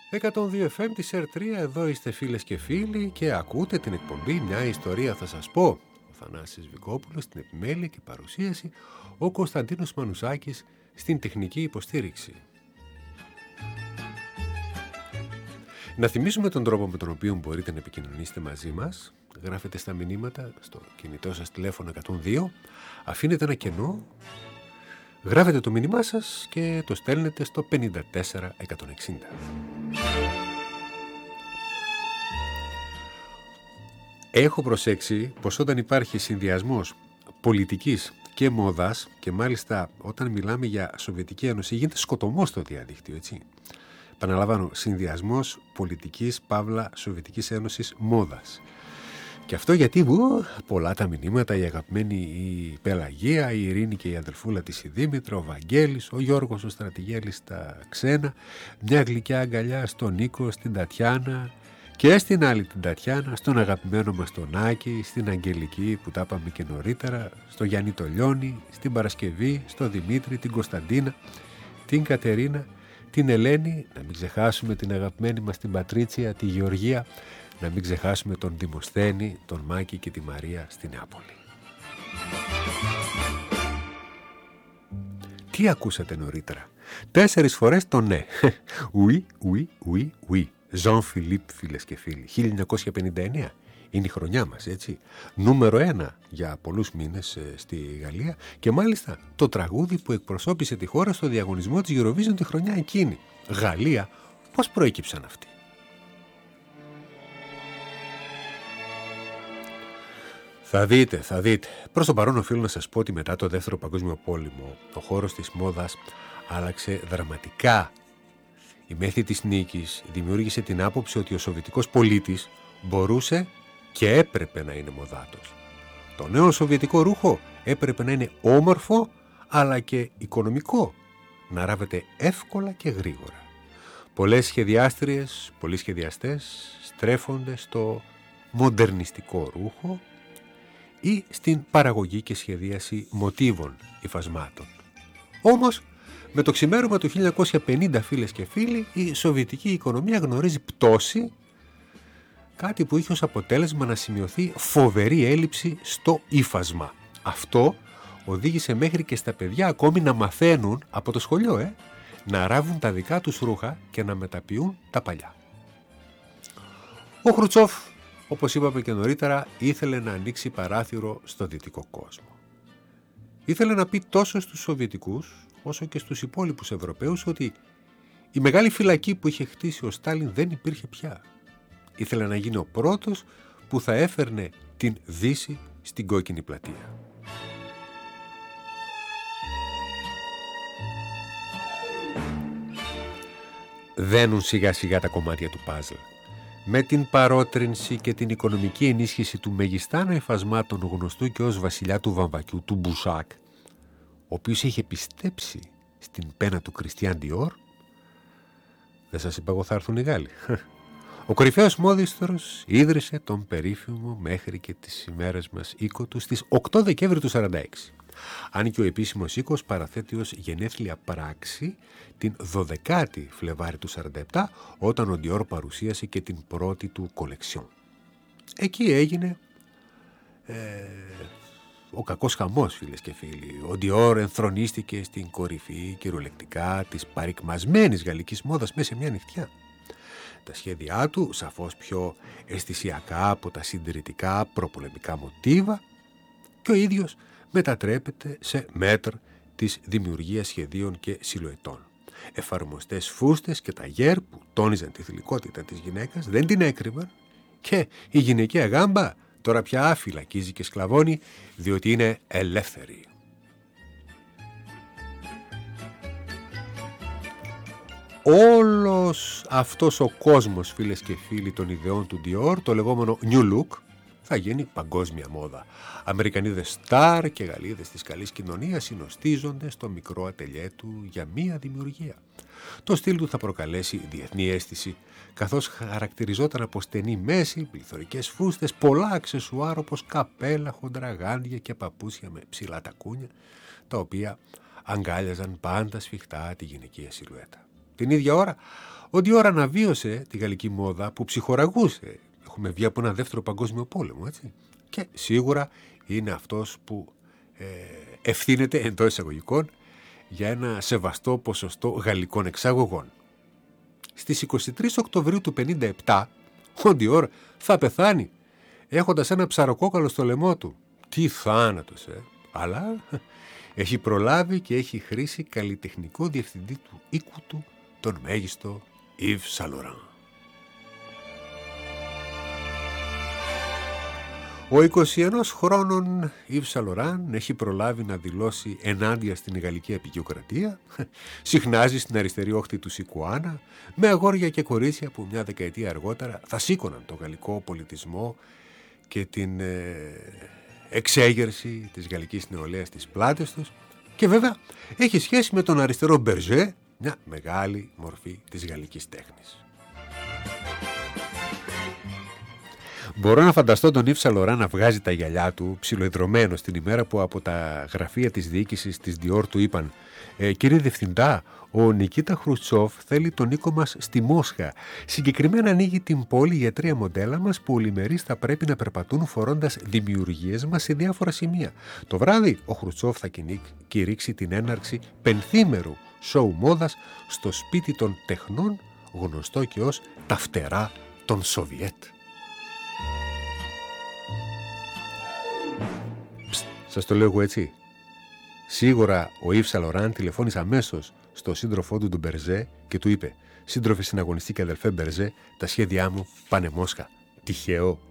102 FM της R3, εδώ είστε φίλες και φίλοι και ακούτε την εκπομπή «Μια ιστορία θα σας πω». Ο Θανάσης Βικόπουλος στην επιμέλεια και παρουσίαση, ο Κωνσταντίνος Μανουσάκης στην τεχνική υποστήριξη. Να θυμίσουμε τον τρόπο με τον οποίο μπορείτε να επικοινωνήσετε μαζί μας. Γράφετε στα μηνύματα στο κινητό σας τηλέφωνο 102, αφήνετε ένα κενό, γράφετε το μήνυμά σας και το στέλνετε στο 54160. Έχω προσέξει πως όταν υπάρχει συνδυασμός πολιτικής και μόδας, και μάλιστα όταν μιλάμε για Σοβιετική Ένωση γίνεται σκοτωμός στο διαδίκτυο, έτσι. Επαναλαμβάνω, συνδυασμός πολιτικής παύλα Σοβιετικής Ένωσης μόδας. Και αυτό γιατί πολλά τα μηνύματα, η αγαπημένη η Πελαγία, η Ειρήνη και η αδελφούλα της η Δήμητρα, ο Βαγγέλης, ο Γιώργος ο Στρατηγέλης στα ξένα, μια γλυκιά αγκαλιά στον Νίκο, στην Τατιάνα και στην άλλη την Τατιάνα, στον αγαπημένο μας τον Άκη, στην Αγγελική που τα είπαμε και νωρίτερα, στο Γιάννη το Λιώνη, στην Παρασκευή, στο Δημήτρη, την Κωνσταντίνα, την Κατερίνα, την Ελένη, να μην ξεχάσουμε την αγαπημένη μας την Πατρίτσια, τη Γεωργία, να μην ξεχάσουμε τον Δημοσθένη, τον Μάκη και τη Μαρία στην Νεάπολη. Τι ακούσατε νωρίτερα? 4 φορές το ναι. Oui, oui, oui, oui. Jean Philippe, φίλες και φίλοι. 1959. Είναι η χρονιά μας, έτσι. Νούμερο 1 για πολλούς μήνες στη Γαλλία και μάλιστα το τραγούδι που εκπροσώπησε τη χώρα στο διαγωνισμό της Eurovision τη χρονιά εκείνη. Γαλλία, πώς προέκυψαν αυτοί? Θα δείτε. Προς το παρόν οφείλω να σας πω ότι μετά το Δεύτερο Παγκόσμιο Πόλεμο ο χώρος της μόδας άλλαξε δραματικά. Η μέθη της νίκης δημιούργησε την άποψη ότι ο σοβιετικός πολίτης μπορούσε και έπρεπε να είναι μοδάτος. Το νέο σοβιετικό ρούχο έπρεπε να είναι όμορφο αλλά και οικονομικό, να ράβεται εύκολα και γρήγορα. Πολλές σχεδιάστριες, πολλοί σχεδιαστές στρέφονται στο μοντερνιστικό ρούχο ή στην παραγωγή και σχεδίαση μοτίβων υφασμάτων. Όμως, με το ξημέρωμα του 1950, φίλες και φίλοι, η σοβιετική οικονομία γνωρίζει πτώση, κάτι που είχε ως αποτέλεσμα να σημειωθεί φοβερή έλλειψη στο ύφασμα. Αυτό οδήγησε μέχρι και στα παιδιά ακόμη να μαθαίνουν από το σχολείο, να ράβουν τα δικά τους ρούχα και να μεταποιούν τα παλιά. Ο Χρουτσόφ, όπως είπαμε και νωρίτερα, ήθελε να ανοίξει παράθυρο στο δυτικό κόσμο. Ήθελε να πει τόσο στους Σοβιετικούς όσο και στους υπόλοιπους Ευρωπαίους ότι η μεγάλη φυλακή που είχε χτίσει ο Στάλιν δεν υπήρχε πια. Ήθελε να γίνει ο πρώτος που θα έφερνε την Δύση στην κόκκινη πλατεία. Δένουν σιγά σιγά τα κομμάτια του παζλ. Με την παρότρινση και την οικονομική ενίσχυση του μεγιστάνου υφασμάτων γνωστού και ως βασιλιά του βαμβακιού, του Μπουσάκ, ο οποίος είχε πιστέψει στην πένα του Κριστιάν Διόρ, δεν σας είπα εγώ θα έρθουν οι Γάλλοι. Ο κορυφαίος μόδιστρος ίδρυσε τον περίφημο μέχρι και τις ημέρες μας οίκο του στις 8 Δεκέμβρη του 1946. Αν και ο επίσημος οίκος παραθέτει ως γενέθλια πράξη την 12η Φλεβάρη του 1947, όταν ο Dior παρουσίασε και την πρώτη του κολεξιόν. Εκεί έγινε ο κακός χαμός, φίλες και φίλοι. Ο Dior ενθρονίστηκε στην κορυφή κυριολεκτικά της παρικμασμένης γαλλικής μόδας μέσα σε μια νυχτιά. Τα σχέδιά του, σαφώς πιο αισθησιακά από τα συντηρητικά προπολεμικά μοτίβα, και ο ίδιος μετατρέπεται σε μέτρ της δημιουργίας σχεδίων και σιλουετών. Εφαρμοστές φούστες και ταγέρ που τόνιζαν τη θηλυκότητα της γυναίκας, δεν την έκρυβαν, και η γυναικεία γάμπα τώρα πια φυλακίζει και σκλαβώνει, διότι είναι ελεύθερη. Όλος αυτός ο κόσμος, φίλες και φίλοι, των ιδεών του Dior, το λεγόμενο New Look, θα γίνει παγκόσμια μόδα. Αμερικανίδες στάρ και Γαλλίδες της καλής κοινωνίας συνοστίζονται στο μικρό ατελιέ του για μία δημιουργία. Το στυλ του θα προκαλέσει διεθνή αίσθηση, καθώς χαρακτηριζόταν από στενή μέση, πληθωρικές φούστες, πολλά αξεσουάρ όπως καπέλα, χοντραγάνια και παπούσια με ψηλά τακούνια, τα οποία αγκάλιαζαν πάντα σφιχτά τη γυναικεία σιλουέτα. Την ίδια ώρα, Ο Dior αναβίωσε τη γαλλική μόδα που ψυχοραγούσε. Έχουμε βγει από ένα δεύτερο παγκόσμιο πόλεμο, έτσι. Και σίγουρα είναι αυτός που ευθύνεται εντός εισαγωγικών για ένα σεβαστό ποσοστό γαλλικών εξαγωγών. Στις 23 Οκτωβρίου του 1957 ο Dior θα πεθάνει έχοντας ένα ψαροκόκαλο στο λαιμό του. Τι θάνατος, αλλά έχει προλάβει και έχει χρήσει καλλιτεχνικό διευθυντή του οίκου του, τον μέγιστο Yves Saint Laurent. Ο 21 χρόνων Yves Saint Laurent έχει προλάβει να δηλώσει ενάντια στην γαλλική απεικιοκρατία, συχνάζει στην αριστερή όχθη του Σικουάνα, με αγόρια και κορίτσια που μια δεκαετία αργότερα θα σήκωναν τον γαλλικό πολιτισμό και την εξέγερση της γαλλικής νεολαίας στις πλάτες τους, και βέβαια έχει σχέση με τον αριστερό Μπερζέ, μια μεγάλη μορφή της γαλλικής τέχνης. Μπορώ να φανταστώ τον Yves Saint Laurent να βγάζει τα γυαλιά του ψιλοειδρωμένος την ημέρα που από τα γραφεία της διοίκησης της Dior του είπαν «Κύριε Διευθυντά, ο Νικίτα Χρουτσόφ θέλει τον οίκο μας στη Μόσχα. Συγκεκριμένα ανοίγει την πόλη για 3 μοντέλα μας που ολημερείς θα πρέπει να περπατούν φορώντας δημιουργίες μας σε διάφορα σημεία. Το βράδυ ο Χρουτσόφ θα κηρύξει την έναρξη 5ήμερου σοου μόδας στο σπίτι των τεχνών, γνωστό και ως τα φτερά των Σοβιέτ». Σας το λέω εγώ έτσι. Σίγουρα ο Yves Saint Laurent τηλεφώνησε αμέσως στο σύντροφό του, τον Μπερζέ, και του είπε «Σύντροφε συναγωνιστή και αδελφέ Μπερζέ, τα σχέδιά μου πάνε Μόσχα». Τυχαίο?